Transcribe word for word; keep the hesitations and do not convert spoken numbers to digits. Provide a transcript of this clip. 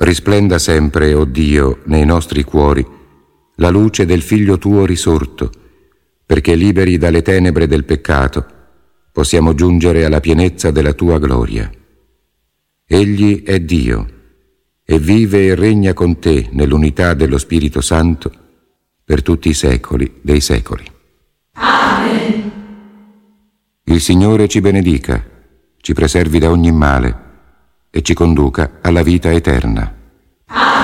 Risplenda sempre, o Dio, nei nostri cuori la luce del Figlio tuo risorto, perché liberi dalle tenebre del peccato possiamo giungere alla pienezza della tua gloria. Egli è Dio e vive e regna con te nell'unità dello Spirito Santo per tutti i secoli dei secoli. Amen. Il Signore ci benedica, ci preservi da ogni male e ci conduca alla vita eterna.